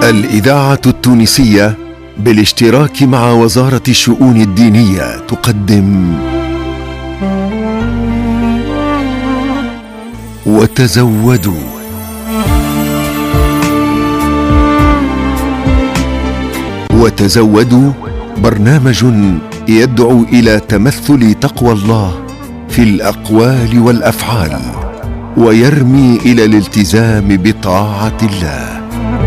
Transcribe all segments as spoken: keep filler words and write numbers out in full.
الإذاعة التونسية بالاشتراك مع وزارة الشؤون الدينية تقدم وتزودوا. وتزودوا برنامج يدعو إلى تمثل تقوى الله في الأقوال والأفعال، ويرمي إلى الالتزام بطاعة الله.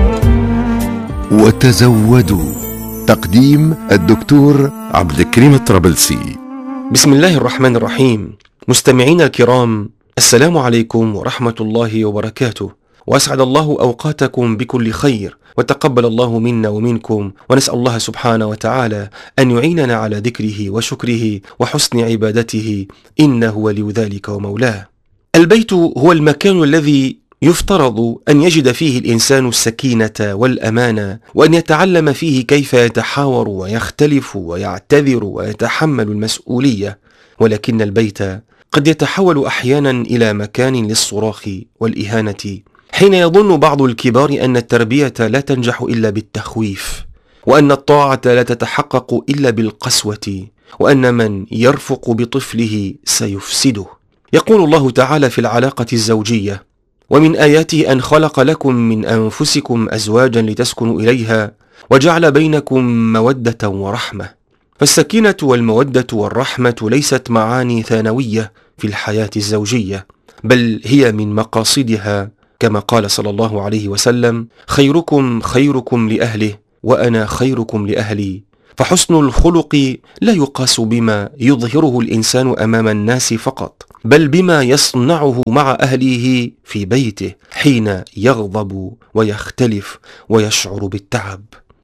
وتزودوا. تقديم الدكتور عبد الكريم الطرابلسي. بسم الله الرحمن الرحيم. مستمعين الكرام، السلام عليكم ورحمة الله وبركاته، وأسعد الله أوقاتكم بكل خير، وتقبل الله منا ومنكم، ونسأل الله سبحانه وتعالى أن يعيننا على ذكره وشكره وحسن عبادته، إنه ولي ذلك ومولاه. البيت هو المكان الذي يفترض أن يجد فيه الإنسان السكينة والأمانة، وأن يتعلم فيه كيف يتحاور ويختلف ويعتذر ويتحمل المسؤولية. ولكن البيت قد يتحول أحيانا إلى مكان للصراخ والإهانة، حين يظن بعض الكبار أن التربية لا تنجح إلا بالتخويف، وأن الطاعة لا تتحقق إلا بالقسوة، وأن من يرفق بطفله سيفسده. يقول الله تعالى في العلاقة الزوجية: ومن آياته أن خلق لكم من أنفسكم أزواجا لتسكنوا إليها وجعل بينكم مودة ورحمة. فالسكينة والمودة والرحمة ليست معاني ثانوية في الحياة الزوجية، بل هي من مقاصدها، كما قال صلى الله عليه وسلم: خيركم خيركم لأهله وأنا خيركم لأهلي. فحسن الخلق لا يقاس بما يظهره الإنسان أمام الناس فقط، بل بما يصنعه مع أهله في بيته حين يغضب ويختلف ويشعر بالتعب.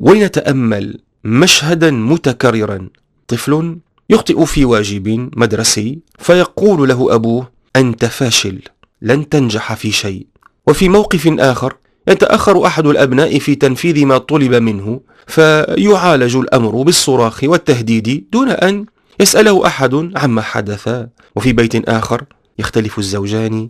ولنتأمل مشهدا متكررا: طفل يخطئ في واجب مدرسي، فيقول له أبوه: أنت فاشل، لن تنجح في شيء. وفي موقف آخر يتأخر أحد الأبناء في تنفيذ ما طلب منه، فيعالج الأمر بالصراخ والتهديد دون أن يسأله أحد عما حدث. وفي بيت آخر يختلف الزوجان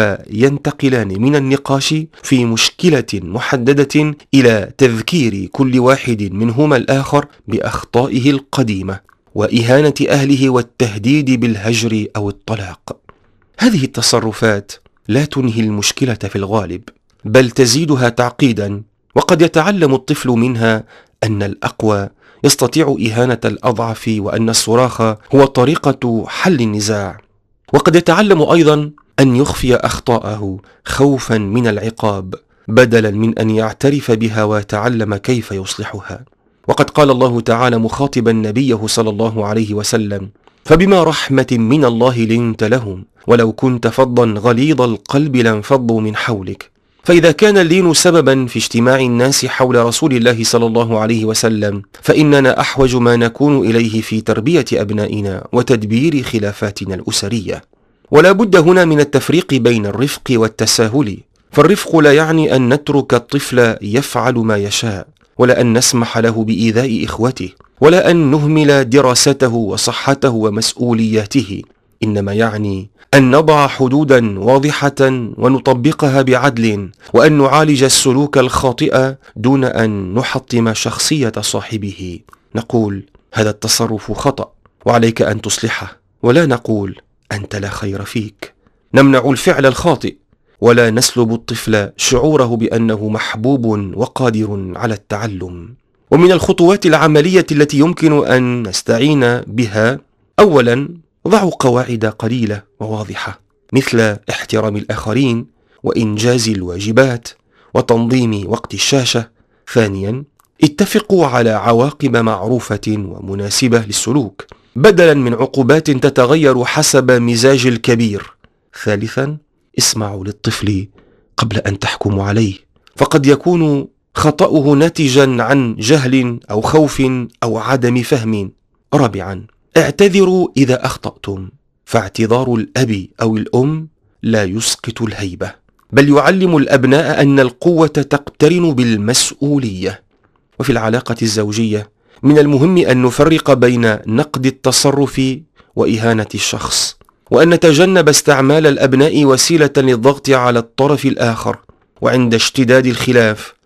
فينتقلان من النقاش في مشكلة محددة إلى تذكير كل واحد منهما الآخر بأخطائه القديمة وإهانة أهله والتهديد بالهجر أو الطلاق. هذه التصرفات لا تنهي المشكلة في الغالب، بل تزيدها تعقيدا، وقد يتعلم الطفل منها أن الأقوى يستطيع إهانة الأضعف، وأن الصراخ هو طريقة حل النزاع. وقد يتعلم أيضا أن يخفي أخطاءه خوفا من العقاب، بدلا من أن يعترف بها ويتعلم كيف يصلحها. وقد قال الله تعالى مخاطبا نبيه صلى الله عليه وسلم: فبما رحمة من الله لنت لهم ولو كنت فظا غليظ القلب لانفضوا من حولك. فإذا كان اللين سببا في اجتماع الناس حول رسول الله صلى الله عليه وسلم، فإننا أحوج ما نكون إليه في تربية أبنائنا وتدبير خلافاتنا الأسرية. ولا بد هنا من التفريق بين الرفق والتساهل، فالرفق لا يعني أن نترك الطفل يفعل ما يشاء، ولا أن نسمح له بإيذاء إخوته، ولا أن نهمل دراسته وصحته ومسؤولياته، إنما يعني أن نضع حدودا واضحة ونطبقها بعدل، وأن نعالج السلوك الخاطئ دون أن نحطم شخصية صاحبه. نقول: هذا التصرف خطأ وعليك أن تصلحه، ولا نقول: أنت لا خير فيك. نمنع الفعل الخاطئ، ولا نسلب الطفل شعوره بأنه محبوب وقادر على التعلم. ومن الخطوات العملية التي يمكن أن نستعين بها: أولا، ضعوا قواعد قليلة وواضحة، مثل احترام الآخرين وإنجاز الواجبات وتنظيم وقت الشاشة. ثانيا، اتفقوا على عواقب معروفة ومناسبة للسلوك، بدلا من عقوبات تتغير حسب مزاج الكبير. ثالثا، اسمعوا للطفل قبل أن تحكموا عليه، فقد يكون خطأه ناتجا عن جهل أو خوف أو عدم فهم. رابعا، اعتذروا إذا أخطأتم، فاعتذار الأب أو الأم لا يسقط الهيبة، بل يعلم الأبناء أن القوة تقترن بالمسؤولية. وفي العلاقة الزوجية من المهم أن نفرق بين نقد التصرف وإهانة الشخص، وأن نتجنب استعمال الأبناء وسيلة للضغط على الطرف الآخر، وعند اشتداد الخلاف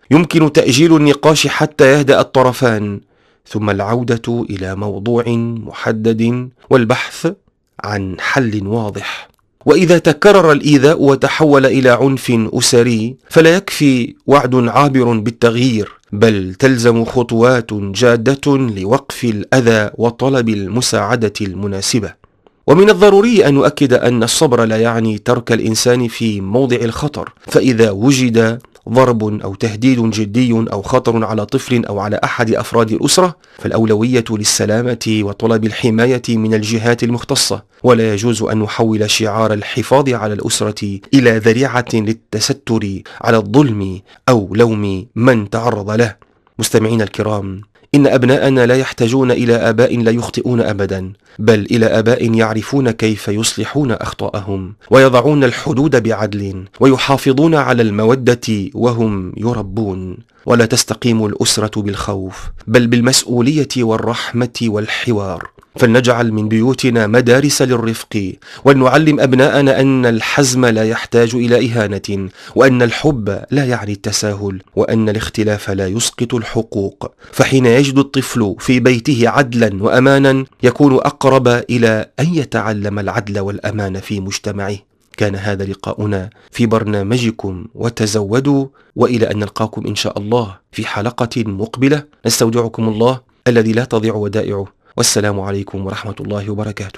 يمكن تأجيل النقاش حتى يهدأ الطرفان، ثم العودة إلى موضوع محدد والبحث عن حل واضح. وإذا تكرر الإيذاء وتحول إلى عنف أسري فلا يكفي وعد عابر بالتغيير، بل تلزم خطوات جادة لوقف الأذى وطلب المساعدة المناسبة. ومن الضروري أن نؤكد أن الصبر لا يعني ترك الإنسان في موضع الخطر، فإذا وجد ضرب أو تهديد جدي أو خطر على طفل أو على أحد أفراد الأسرة فالأولوية للسلامة وطلب الحماية من الجهات المختصة، ولا يجوز أن نحول شعار الحفاظ على الأسرة إلى ذريعة للتستر على الظلم أو لوم من تعرض له. مستمعين الكرام، إن أبناءنا لا يحتاجون إلى آباء لا يخطئون أبدا، بل إلى آباء يعرفون كيف يصلحون أخطاءهم ويضعون الحدود بعدل ويحافظون على المودة وهم يربون. ولا تستقيم الأسرة بالخوف، بل بالمسؤولية والرحمة والحوار. فلنجعل من بيوتنا مدارس للرفق، ولنعلم أبناءنا أن الحزم لا يحتاج إلى إهانة، وأن الحب لا يعني التساهل، وأن الاختلاف لا يسقط الحقوق. فحين يجد الطفل في بيته عدلا وأمانا يكون أقرب إلى أن يتعلم العدل والأمان في مجتمعه. كان هذا لقاؤنا في برنامجكم وتزودوا، وإلى أن نلقاكم إن شاء الله في حلقة مقبلة. نستودعكم الله الذي لا تضيع ودائعه، والسلام عليكم ورحمة الله وبركاته.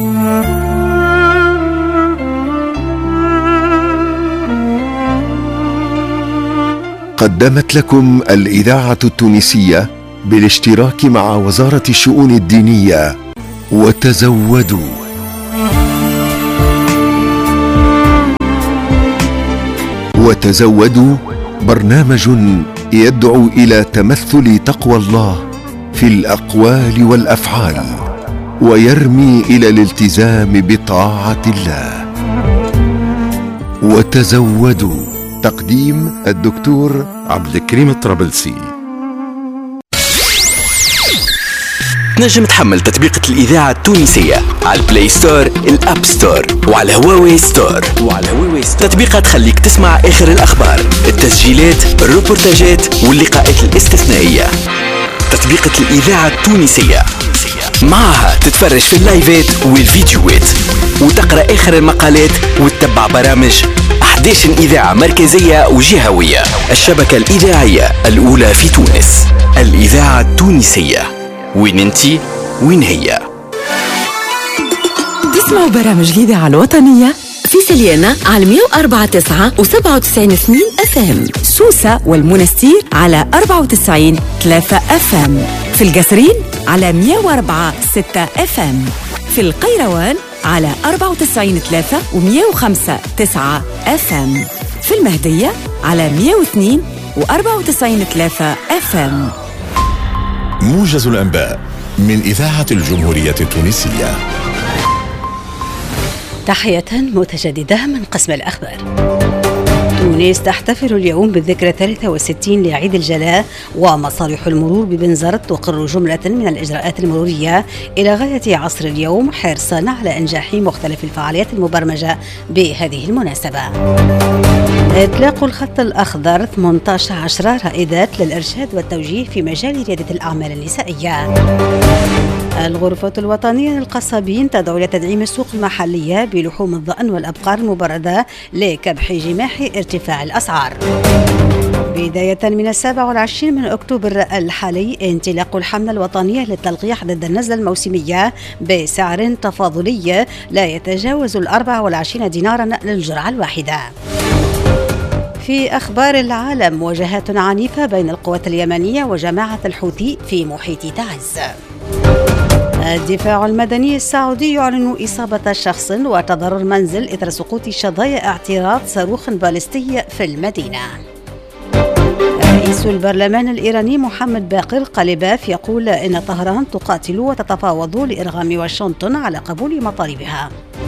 قدمت لكم الإذاعة التونسية بالاشتراك مع وزارة الشؤون الدينية وتزودوا. وتزودوا برنامج يدعو إلى تمثل تقوى الله في الأقوال والأفعال، ويرمي إلى الالتزام بطاعة الله. وتزودوا، تقديم الدكتور عبد الكريم الطرابلسي. تنجم تحمل تطبيقة الإذاعة التونسية على البلاي ستور، الأب ستور، وعلى هواوي ستور. وعلى هواوي ستور تطبيقة تخليك تسمع آخر الأخبار، التسجيلات، الروبورتاجات واللقاءات الاستثنائية. تطبيقة الإذاعة التونسية معها تتفرج في اللايفات والفيديوهات، وتقرأ آخر المقالات، وتتبع برامج أحداث إذاعة مركزية وجهوية. الشبكة الإذاعية الأولى في تونس، الإذاعة التونسية. وين انتي وين هي؟ تسمعوا برامج الإذاعة الوطنية في سليانة على مية وأربعة تسعة وسبعة وتسعين سنين اف ام، سوسة والمنستير على أربعة وتسعين ثلاثة اف ام، في القصرين على مية وأربعة ستة اف ام، في القيروان على أربعة وتسعين ثلاثة ومية وخمسة تسعة اف ام، في المهدية على مية واثنين وأربعة وتسعين ثلاثة اف ام. موجز الأنباء من إذاعة الجمهورية التونسية. تحية متجددة من قسم الأخبار. تونس تحتفل اليوم بالذكرى الثالثة والستين لعيد الجلاء، ومصالح المرور ببنزرت تقر جملة من الإجراءات المرورية إلى غاية عصر اليوم، حرصا على إنجاح مختلف الفعاليات المبرمجة بهذه المناسبة. إطلاق الخط الأخضر ثمانية عشر رائدات للإرشاد والتوجيه في مجال ريادة الأعمال النسائية. الغرفة الوطنية للقصابين تدعو إلى تدعيم السوق المحلية بلحوم الضأن والأبقار المبردة لكبح جماح ارتفاع الأسعار. بداية من السابع والعشرين من أكتوبر الحالي انطلاق الحملة الوطنية للتلقيح ضد النزلة الموسمية بسعر تفاضلي لا يتجاوز الأربع والعشرين دينارا للجرعة الواحدة. في أخبار العالم، مواجهات عنيفة بين القوات اليمنية وجماعة الحوثي في محيط تعز. الدفاع المدني السعودي يعلن إصابة شخص وتضرر منزل إثر سقوط شظايا اعتراض صاروخ باليستي في المدينة. رئيس البرلمان الإيراني محمد باقر قلباف يقول إن طهران تقاتل وتتفاوض لإرغام واشنطن على قبول مطالبها.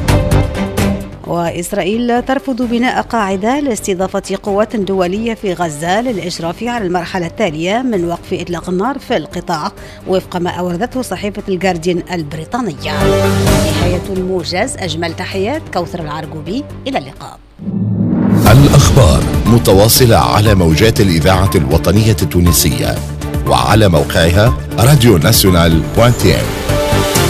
وإسرائيل ترفض بناء قاعدة لاستضافة قوات دولية في غزة للإشراف على المرحلة التالية من وقف إطلاق النار في القطاع، وفق ما أوردته صحيفة الجارديان البريطانية. نهاية الموجز، أجمل تحيات كوثر العرقوبي، إلى اللقاء. الأخبار متواصلة على موجات الإذاعة الوطنية التونسية وعلى موقعها راديو ناسيونال دوت تي ام.